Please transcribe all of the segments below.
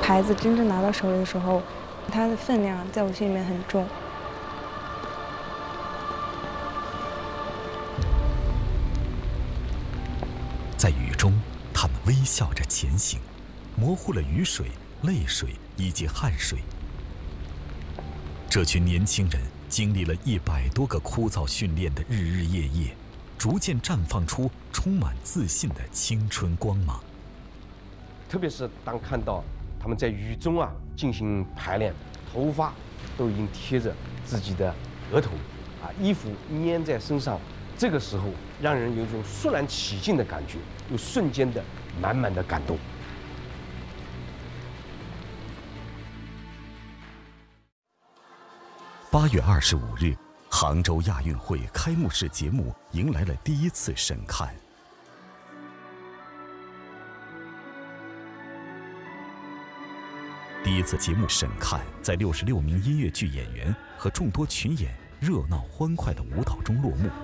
牌子真正拿到手里的时候，它的分量在我心里面很重。 在雨中，他们微笑着前行，模糊了雨水、泪水以及汗水。这群年轻人经历了100多个枯燥训练的日日夜夜，逐渐绽放出充满自信的青春光芒。 特别是当看到他们在雨中进行排练，头发都已经贴着自己的额头，衣服粘在身上，这个时候让人有一种肃然起敬的感觉，有瞬间的满满的感动。 8月25日，杭州亚运会开幕式节目迎来了第一次审看。第一次节目审看在66名音乐剧演员和众多群演热闹欢快的舞蹈中落幕。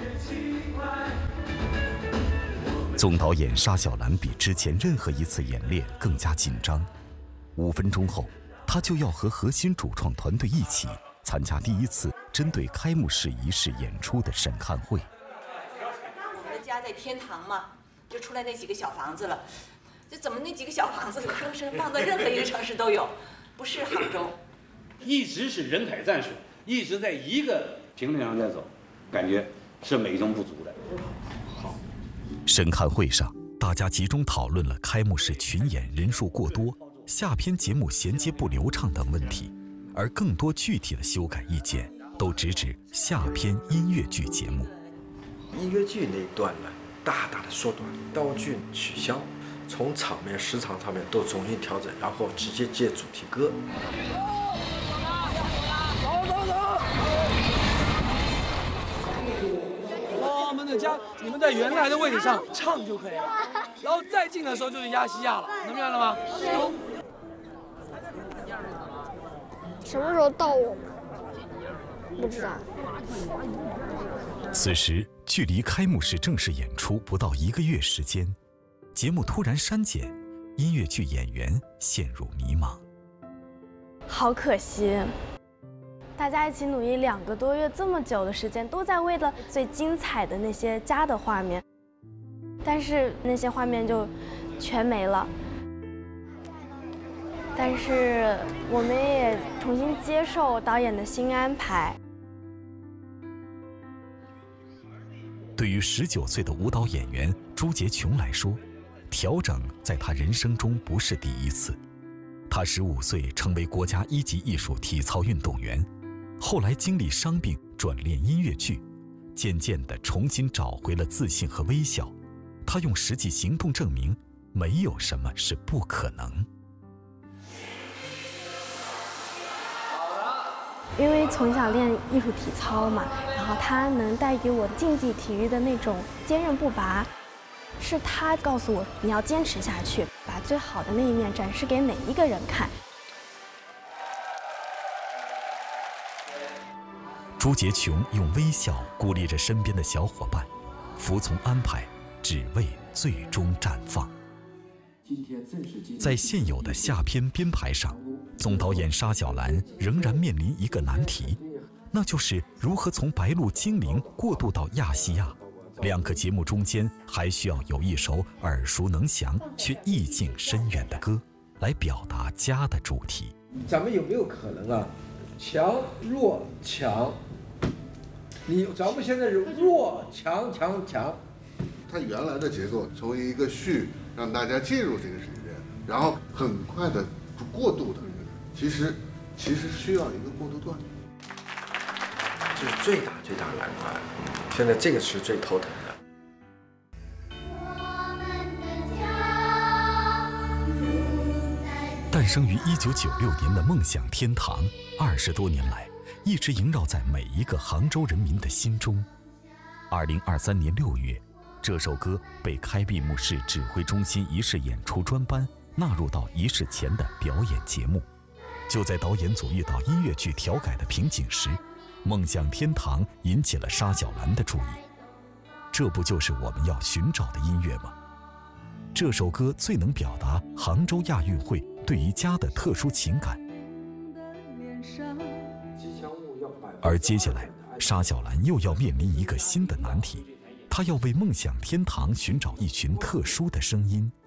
总导演沙小兰比之前任何一次演练更加紧张。5分钟后，他就要和核心主创团队一起参加第一次针对开幕式仪式演出的审看会。 我们的家在天堂嘛，就出来那几个小房子了。这怎么那几个小房子生生放到任何一个城市都有，不是杭州。 一直是人海战术，一直在一个平台上在走，感觉是美中不足的。好， 审看会上，大家集中讨论了开幕式群演人数过多、下篇节目衔接不流畅等问题，而更多具体的修改意见都直指下篇音乐剧节目。 音乐剧那一段呢，大大的缩短，道具取消，从场面、时长上面都重新调整，然后直接接主题歌。 我们的家，你们在原来的位置上唱就可以了，然后再进的时候就是压西亚了，能明白了吗？ 什么时候到我们？不知道。 此时，距离开幕式正式演出不到1个月时间，节目突然删减，音乐剧演员陷入迷茫。 好可惜，大家一起努力2个多月这么久的时间，都在为了最精彩的那些家的画面，但是那些画面就全没了。但是我们也重新接受导演的新安排。 对于19岁的舞蹈演员朱洁琼来说，调整在他人生中不是第一次。他15岁成为国家1级艺术体操运动员，后来经历伤病转练音乐剧，渐渐地重新找回了自信和微笑。他用实际行动证明，没有什么是不可能。 因为从小练艺术体操嘛，然后它能带给我竞技体育的那种坚韧不拔，是他告诉我你要坚持下去，把最好的那一面展示给每一个人看。 朱洁琼用微笑鼓励着身边的小伙伴，服从安排，只为最终绽放。在现有的下篇编排上，总导演沙小兰仍然面临一个难题，那就是如何从白鹿精灵过渡到亚细亚。2个节目中间还需要有一首耳熟能详却意境深远的歌，来表达家的主题。 咱们有没有可能强弱强？咱们现在是弱强强强。 它原来的结构成为一个序，让大家进入这个时间，然后很快的过渡的，其实需要一个过渡段。 这是最大的难关，现在这个是最头疼的。 诞生于1996年的梦想天堂，20多年来一直萦绕在每一个杭州人民的心中。2023年6月，这首歌被开闭幕式指挥中心仪式演出专班纳入到仪式前的表演节目。就在导演组遇到音乐剧调改的瓶颈时，梦想天堂引起了沙小兰的注意。这不就是我们要寻找的音乐吗？这首歌最能表达杭州亚运会对于家的特殊情感。而接下来，沙小兰又要面临一个新的难题，她要为梦想天堂寻找一群特殊的声音。